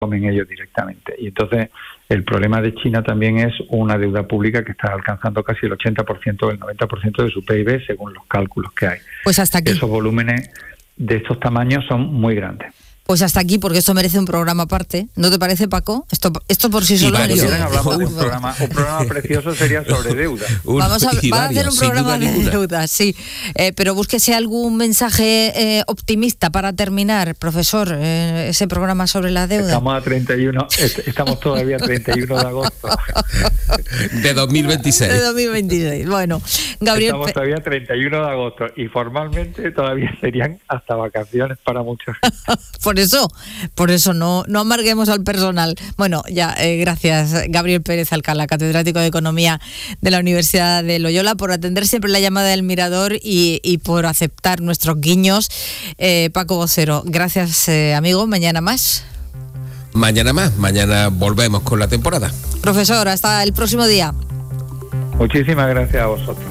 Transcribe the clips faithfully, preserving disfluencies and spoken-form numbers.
comen ellos directamente. Y entonces el problema de China también es una deuda pública que está alcanzando casi el ochenta por ciento o el noventa por ciento de su P I B según los cálculos que hay. Pues hasta aquí. Esos volúmenes de estos tamaños son muy grandes. Pues hasta aquí, porque esto merece un programa aparte. ¿No te parece, Paco? Esto esto por sí solo... Si quieren hablamos de un programa, un programa precioso sería sobre deuda. Vamos a, va a hacer un programa de deuda, sí. Eh, pero búsquese algún mensaje eh, optimista para terminar, profesor, eh, ese programa sobre la deuda. Estamos a treinta y uno, estamos todavía a treinta y uno de agosto. De dos mil veintiséis. De dos mil veintiséis, bueno. Gabriel... Estamos todavía a treinta y uno de agosto y formalmente todavía serían hasta vacaciones para mucha gente. Por eso, por eso no, no amarguemos al personal. Bueno, ya, eh, gracias Gabriel Pérez Alcalá, catedrático de Economía de la Universidad de Loyola, por atender siempre la llamada del Mirador y, y por aceptar nuestros guiños. Eh, Paco Vocero, gracias eh, amigo, mañana más. Mañana más, mañana volvemos con la temporada. Profesor, hasta el próximo día. Muchísimas gracias a vosotros.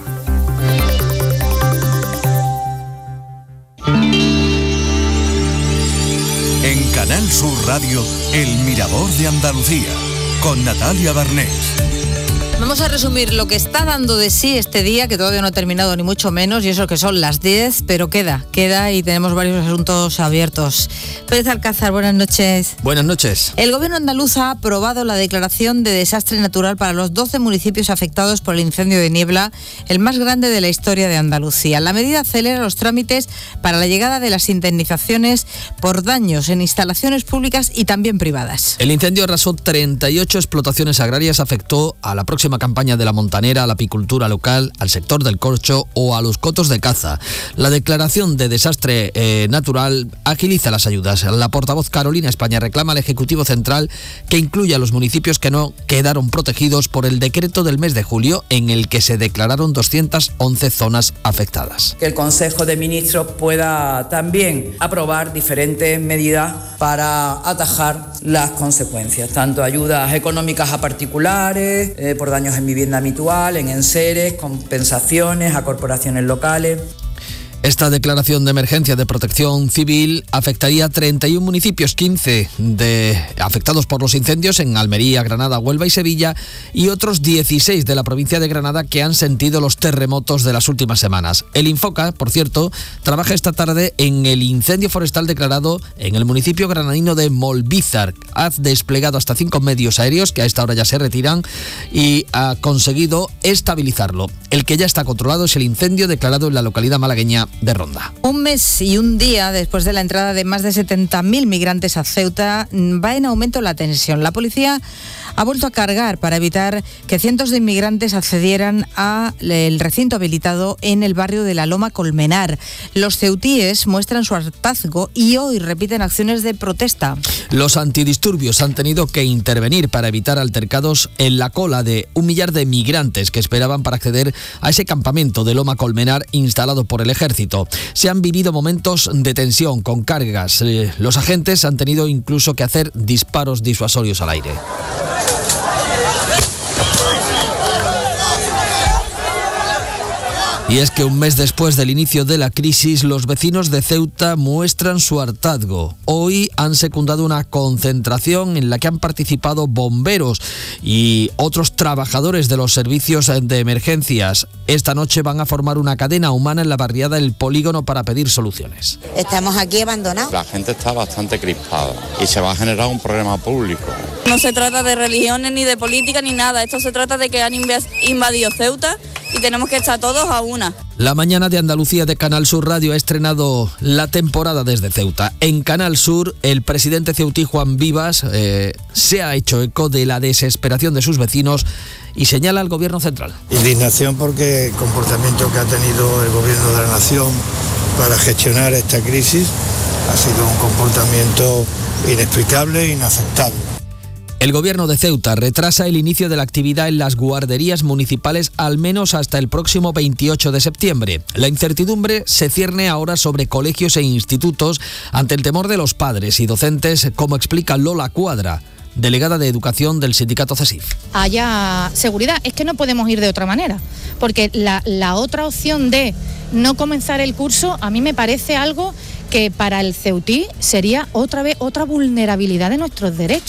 En Canal Sur Radio, El Mirador de Andalucía, con Natalia Barnés. Vamos a resumir lo que está dando de sí este día, que todavía no ha terminado ni mucho menos, y eso que son las diez, pero queda, queda y tenemos varios asuntos abiertos. Pérez Alcázar, buenas noches. Buenas noches. El gobierno andaluz ha aprobado la declaración de desastre natural para los doce municipios afectados por el incendio de Niebla, el más grande de la historia de Andalucía. La medida acelera los trámites para la llegada de las indemnizaciones por daños en instalaciones públicas y también privadas. El incendio arrasó treinta y ocho explotaciones agrarias, afectó a la próxima campaña de la montanera, a la apicultura local, al sector del corcho o a los cotos de caza. La declaración de desastre eh, natural agiliza las ayudas. La portavoz Carolina España reclama al Ejecutivo Central que incluya a los municipios que no quedaron protegidos por el decreto del mes de julio en el que se declararon doscientas once zonas afectadas. Que el Consejo de Ministros pueda también aprobar diferentes medidas para atajar las consecuencias, tanto ayudas económicas a particulares, eh, por daños en vivienda habitual, en enseres, compensaciones a corporaciones locales. Esta declaración de emergencia de protección civil afectaría a treinta y uno municipios, quince de, afectados por los incendios en Almería, Granada, Huelva y Sevilla, y otros dieciséis de la provincia de Granada que han sentido los terremotos de las últimas semanas. El Infoca, por cierto, trabaja esta tarde en el incendio forestal declarado en el municipio granadino de Molvízar. Ha desplegado hasta cinco medios aéreos que a esta hora ya se retiran y ha conseguido estabilizarlo. El que ya está controlado es el incendio declarado en la localidad malagueña de Ronda. Un mes y un día después de la entrada de más de setenta mil migrantes a Ceuta, va en aumento la tensión. La policía ha vuelto a cargar para evitar que cientos de inmigrantes accedieran al recinto habilitado en el barrio de la Loma Colmenar. Los ceutíes muestran su hartazgo y hoy repiten acciones de protesta. Los antidisturbios han tenido que intervenir para evitar altercados en la cola de un millar de migrantes que esperaban para acceder a ese campamento de Loma Colmenar instalado por el ejército. Se han vivido momentos de tensión con cargas. Eh, los agentes han tenido incluso que hacer disparos disuasorios al aire. Y es que un mes después del inicio de la crisis, los vecinos de Ceuta muestran su hartazgo. Hoy han secundado una concentración en la que han participado bomberos y otros trabajadores de los servicios de emergencias. Esta noche van a formar una cadena humana en la barriada El Polígono para pedir soluciones. Estamos aquí abandonados. La gente está bastante crispada y se va a generar un problema público. No se trata de religiones ni de política ni nada. Esto se trata de que han invadido Ceuta y tenemos que estar todos a una. La mañana de Andalucía de Canal Sur Radio ha estrenado la temporada desde Ceuta. En Canal Sur, el presidente ceutí Juan Vivas eh, se ha hecho eco de la desesperación de sus vecinos y señala al gobierno central. Indignación porque el comportamiento que ha tenido el gobierno de la nación para gestionar esta crisis ha sido un comportamiento inexplicable e inaceptable. El gobierno de Ceuta retrasa el inicio de la actividad en las guarderías municipales al menos hasta el próximo veintiocho de septiembre. La incertidumbre se cierne ahora sobre colegios e institutos ante el temor de los padres y docentes, como explica Lola Cuadra, delegada de Educación del sindicato CESIF. Haya seguridad, es que no podemos ir de otra manera, porque la, la otra opción de no comenzar el curso a mí me parece algo que para el ceutí sería otra vez otra vulnerabilidad de nuestros derechos.